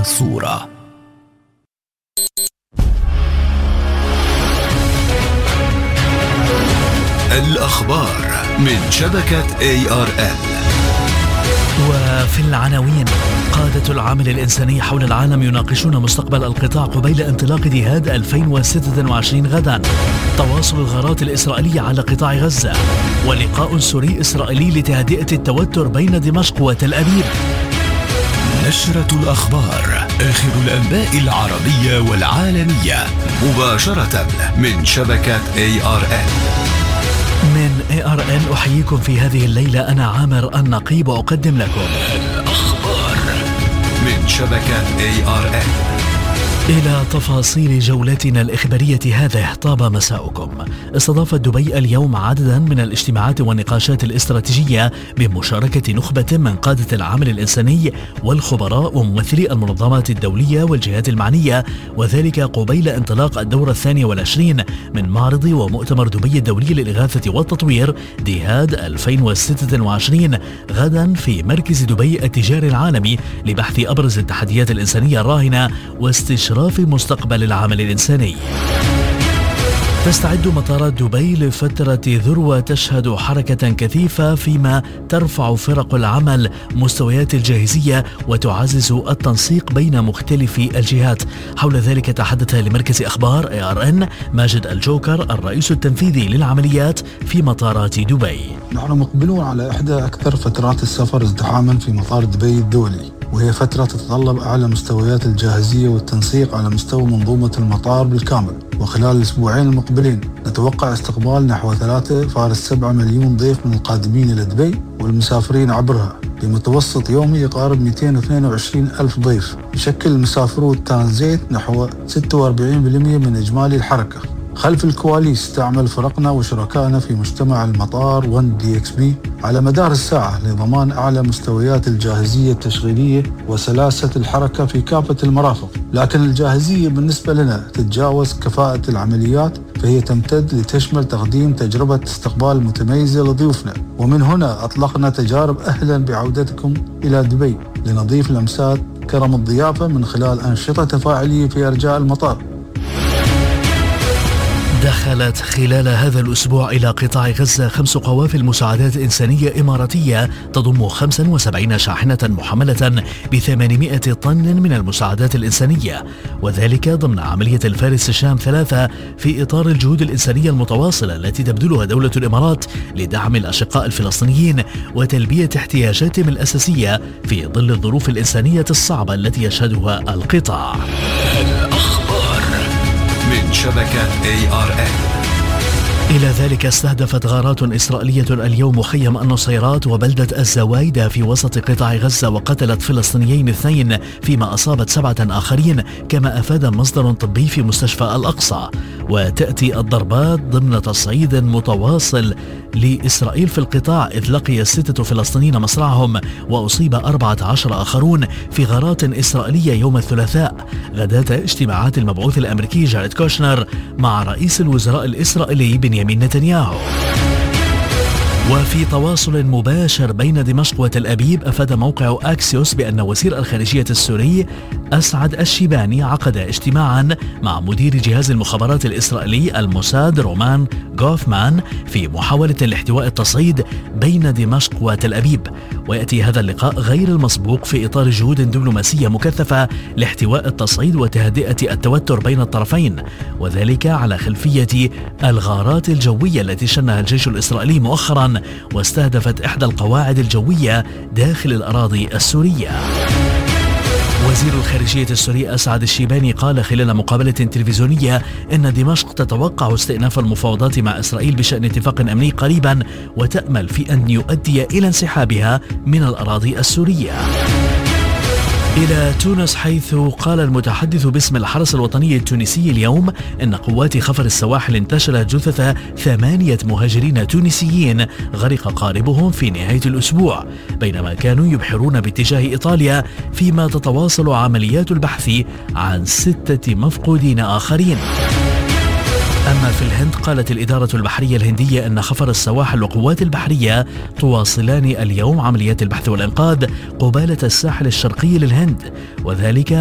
الصورة. الأخبار من شبكة ARN. وفي العناوين: قادة العمل الإنساني حول العالم يناقشون مستقبل القطاع قبيل انطلاق دهاد 2026 غدا. تواصل الغارات الإسرائيلية على قطاع غزة، ولقاء سوري إسرائيلي لتهدئة التوتر بين دمشق وتل أبيب. نشرة الأخبار، آخر الأنباء العربية والعالمية، مباشرة من شبكة ARN. من ARN أحييكم في هذه الليلة. أنا عامر النقيب وأقدم لكم الأخبار من شبكة ARN. إلى تفاصيل جولتنا الإخبارية هذه. طاب مساؤكم. استضافت دبي اليوم عددا من الاجتماعات والنقاشات الاستراتيجية بمشاركة نخبة من قادة العمل الإنساني والخبراء وممثلي المنظمات الدولية والجهات المعنية، وذلك قبيل انطلاق الدورة 22 من معرض ومؤتمر دبي الدولي للإغاثة والتطوير دهاد 2026 غدا في مركز دبي التجاري العالمي لبحث أبرز التحديات الإنسانية الراهنة واستشراف مستقبل العمل الإنساني. تستعد مطارات دبي لفترة ذروة تشهد حركة كثيفة، فيما ترفع فرق العمل مستويات الجاهزية وتعزز التنسيق بين مختلف الجهات. حول ذلك تحدث لمركز أخبار ARN ماجد الجوكر الرئيس التنفيذي للعمليات في مطارات دبي. نحن مقبلون على إحدى أكثر فترات السفر ازدحاما في مطار دبي الدولي، وهي فترة تتطلب أعلى مستويات الجاهزية والتنسيق على مستوى منظومة المطار بالكامل. وخلال الأسبوعين المقبلين نتوقع استقبال نحو 3.7 مليون ضيف من القادمين إلى دبي والمسافرين عبرها، بمتوسط يومي يقارب 222 ألف ضيف. يشكل المسافرو الترانزيت نحو 46% من إجمالي الحركة. خلف الكواليس تعمل فرقنا وشركائنا في مجتمع المطار 1DXB على مدار الساعة لضمان أعلى مستويات الجاهزية التشغيلية وسلاسة الحركة في كافة المرافق. لكن الجاهزية بالنسبة لنا تتجاوز كفاءة العمليات، فهي تمتد لتشمل تقديم تجربة استقبال متميزة لضيوفنا. ومن هنا أطلقنا تجارب أهلا بعودتكم إلى دبي لنضيف لمسات كرم الضيافة من خلال أنشطة تفاعلية في أرجاء المطار. دخلت خلال هذا الأسبوع إلى قطاع غزة 5 قوافل مساعدات إنسانية إماراتية تضم 75 شاحنة محملة ب800 طن من المساعدات الإنسانية، وذلك ضمن عملية الفارس الشام 3 في إطار الجهود الإنسانية المتواصلة التي تبذلها دولة الإمارات لدعم الأشقاء الفلسطينيين وتلبية احتياجاتهم الأساسية في ظل الظروف الإنسانية الصعبة التي يشهدها القطاع. من شبكة ARN. إلى ذلك استهدفت غارات إسرائيلية اليوم مخيم النصيرات وبلدة الزوايدة في وسط قطاع غزة وقتلت فلسطينيين 2، فيما أصابت 7 آخرين، كما أفاد مصدر طبي في مستشفى الأقصى. وتأتي الضربات ضمن تصعيد متواصل لإسرائيل في القطاع، إذ لقي 6 فلسطينيين مصرعهم وأصيب 14 آخرون في غارات إسرائيلية يوم الثلاثاء غداة اجتماعات المبعوث الأمريكي جاريد كوشنر مع رئيس الوزراء الإسرائيلي بنيامين نتنياهو. وفي تواصل مباشر بين دمشق وتل أبيب، أفاد موقع أكسيوس بأن وزير الخارجية السوري أسعد الشيباني عقد اجتماعا مع مدير جهاز المخابرات الإسرائيلي الموساد رومان غوفمان في محاولة لاحتواء التصعيد بين دمشق وتل أبيب. ويأتي هذا اللقاء غير المسبوق في إطار جهود دبلوماسية مكثفة لاحتواء التصعيد وتهدئة التوتر بين الطرفين، وذلك على خلفية الغارات الجوية التي شنها الجيش الإسرائيلي مؤخرا واستهدفت إحدى القواعد الجوية داخل الأراضي السورية. وزير الخارجية السوري أسعد الشيباني قال خلال مقابلة تلفزيونية إن دمشق تتوقع استئناف المفاوضات مع إسرائيل بشأن اتفاق أمني قريبا، وتأمل في أن يؤدي إلى انسحابها من الأراضي السورية. إلى تونس، حيث قال المتحدث باسم الحرس الوطني التونسي اليوم إن قوات خفر السواحل انتشلت جثث 8 مهاجرين تونسيين غرق قاربهم في نهاية الأسبوع بينما كانوا يبحرون باتجاه إيطاليا، فيما تتواصل عمليات البحث عن 6 مفقودين آخرين. أما في الهند، قالت الإدارة البحرية الهندية أن خفر السواحل والقوات البحرية تواصلان اليوم عمليات البحث والإنقاذ قبالة الساحل الشرقي للهند، وذلك